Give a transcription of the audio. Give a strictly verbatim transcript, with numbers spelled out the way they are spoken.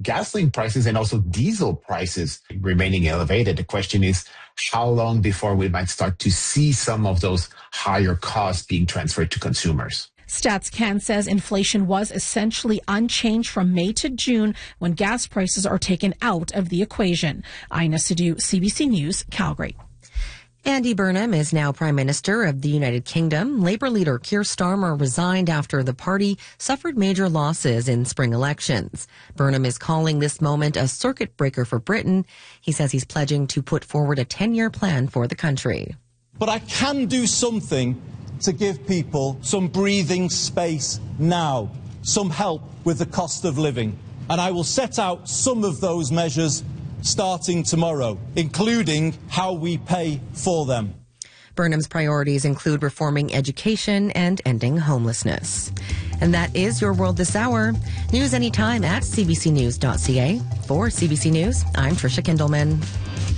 gasoline prices and also diesel prices remaining elevated. The question is how long before we might start to see some of those higher costs being transferred to consumers. StatsCan says inflation was essentially unchanged from May to June when gas prices are taken out of the equation. Ina Sidhu, C B C News, Calgary. Andy Burnham is now Prime Minister of the United Kingdom. Labour leader Keir Starmer resigned after the party suffered major losses in spring elections. Burnham is calling this moment a circuit breaker for Britain. He says he's pledging to put forward a ten-year plan for the country. But I can do something to give people some breathing space now, some help with the cost of living. And I will set out some of those measures starting tomorrow, including how we pay for them. Burnham's priorities include reforming education and ending homelessness. And that is your world this hour. News anytime at c b c news dot c a. For C B C News, I'm Tricia Kindleman.